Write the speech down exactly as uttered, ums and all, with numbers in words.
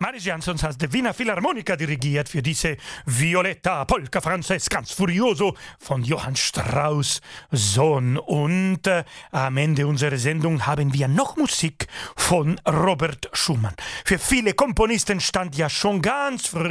Marius Jansons hat die Wiener Philharmoniker dirigiert für diese Violetta Polka Frances ganz furioso von Johann Strauss Sohn. Und äh, am Ende unserer Sendung haben wir noch Musik von Robert Schumann. Für viele Komponisten stand ja schon ganz früh